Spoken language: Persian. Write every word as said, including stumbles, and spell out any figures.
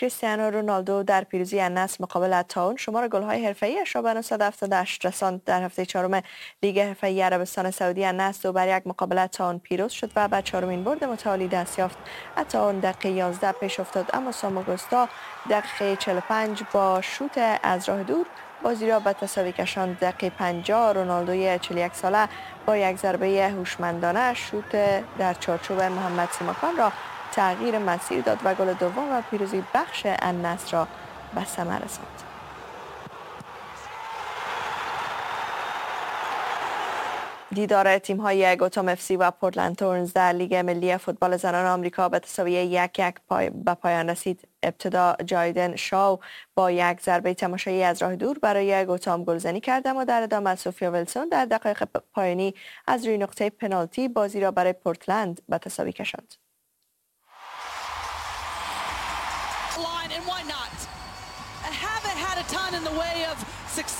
کریستیانو رونالدو در پیروزی النصر مقابل التعاون شمار گل‌های حرفه‌ایش را به نهصد و هفتاد و هشت رساند. در هفته چهارم لیگ حرفه‌ای عربستان سعودی النصر دو بر یک مقابل التعاون پیروز شد و به چهارمین برد متوالی دست یافت. التعاون دقیقه یازده پیش افتاد اما ساموگوستا دقیقه چهل و پنج با شوت از راه دور بازی را به تساوی کشاند. دقیقه پنجاه رونالدوی چهل و یک ساله با یک ضربه هوشمندانه شوت در چارچوب محمد سیماکان را تغییر مسیر داد و گل دوم و پیروزی بخش النصر را به ثمر رساند. دیدار تیم‌های گوتام اف سی و پورتلند تورنز در لیگ ملی فوتبال زنان آمریکا به تساوی یک یک پای به پایان رسید. ابتدا جایدن شاو با یک ضربه تماشایی از راه دور برای گوتام گلزنی کرد اما در ادامه سوفیا ویلسون در دقایق پایانی از روی نقطه پنالتی بازی را برای پورتلند به تساوی کشاند.